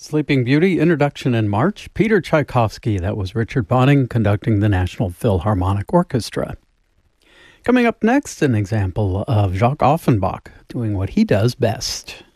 Sleeping Beauty, introduction in March. Peter Tchaikovsky, that was Richard Bonning conducting the National Philharmonic Orchestra. Coming up next, an example of Jacques Offenbach doing what he does best.